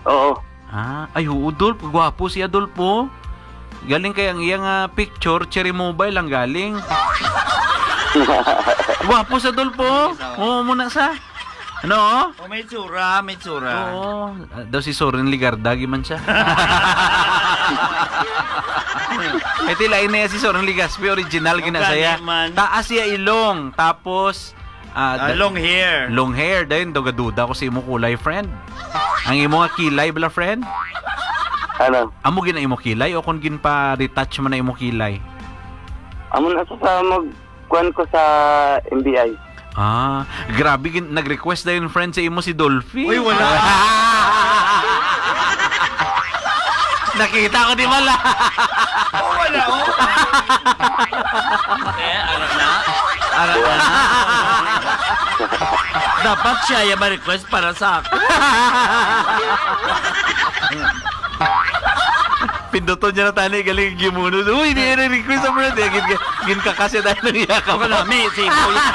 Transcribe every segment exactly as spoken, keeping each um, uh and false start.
Oo. Ah, ay, oo, Adolfo. Gwapo si Adolfo. Galing kaya ang iyang uh, picture, cherry mobile lang galing. Gwapo sa Adolfo. Oo, muna sa. Ano? Oh, may tsura, may tsura. Oo. Daw si Soren Ligarda, giman siya. Ito lain na si Soren Ligaspi, original ginasaya. Taas siya ilong, tapos uh, uh, long hair. Long hair, dahil dogaduda ko sa imo kulay, friend. Ang imo nga kilay, bala, friend? Ano? Amo gina imo kilay o kung gin pa retouch mo na imo kilay? Amo na sa mag-kuhan ko sa M B I. Ah, grabe, nag-request na yung friend sa imo si Dolphy. Uy, wala. Nakita ko di mala. Oh, wala, oh. Eh, arak na. Arak na. Dapat siya yung ma-request para sa akin. Pinduto niya na tani, galing gimuno. Uy, hindi yan request sa friend. Gin, gin ka kasi dahil nangyaka ko. Nami, sipo yan.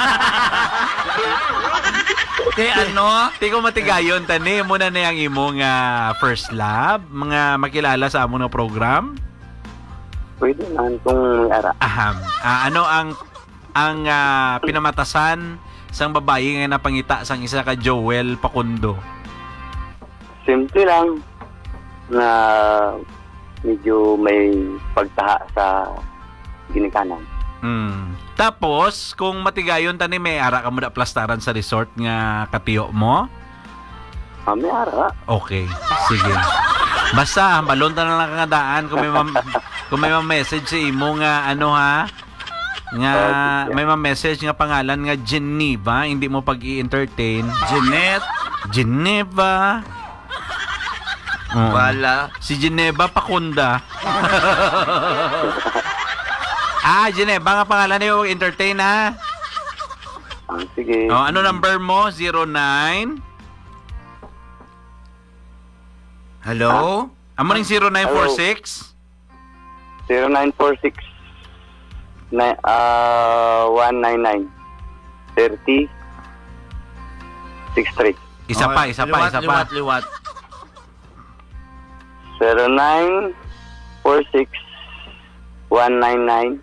Kaya ano? Di ko matigayon, tani. Muna na yung imong uh, first love. Mga makilala sa among na program. Pwede naman kung may ara. Aham. Uh, ano ang ang uh, pinamatasan sang babae nga napangita sang isa ka Joel Pacundo? Simple lang na medyo may pagtaha sa ginikanan. Hmm. Tapos, kung matigayon tani, may ara ka mo na plastaran sa resort nga katiyo mo? Ah, may ara. Okay. Sige. Basta, balon ta na lang kangadaan kung may mam- kung may message sa imo nga ano ha? Nga may message nga pangalan nga Geneva, hindi mo pag-i-entertain. Jeanette. Geneva. Oh. Wala. Si Geneva Pacunda. Ah, Geneva nga pangalan niyo, entertain ha. Ah, sige. Oh, ano number mo? zero nine Hello? Ah? Amo ning zero nine four six zero nine four six uh, one nine nine thirty six three. Isa pa, isa pa, liwat, isa pa. Liwat, liwat. zero nine four six one nine nine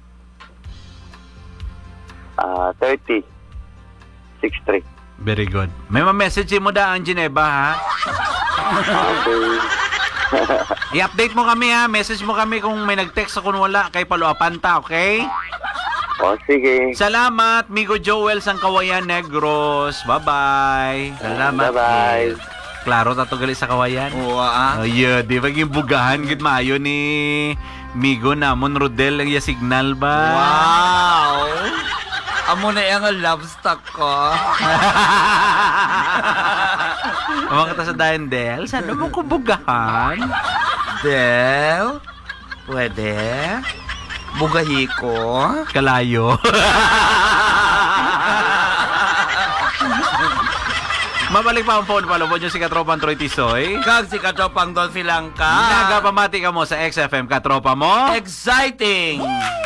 uh, thirty six three. Very good. May ma-message mo da ang Geneva ha. Okay. I-update mo kami ha. Message mo kami kung may nag-text kung wala kay Paluapan ta, okay? O, sige. Salamat, Migo Joel sang Kawayan Negros. Bye-bye. Salamat. Bye-bye. Klaro tato gali sa Kawayan. Oo, ah. Oh, yeah, di ba yung bugahan gid maayo ni Migo namon Rodel ang iya signal ba? Wow! Amo na yung love stock ko. Amang kata sa dayan, Del. Saan mo ko bugahan? Del? Pwede? Bugahi ko? Kalayo. Mabalik pa ang phone pala mo dyan si Katropang Troy Tisoy. Kag si Katropang Dolphy Langka. Nagapamati ka mo sa X F M Katropa mo. Exciting!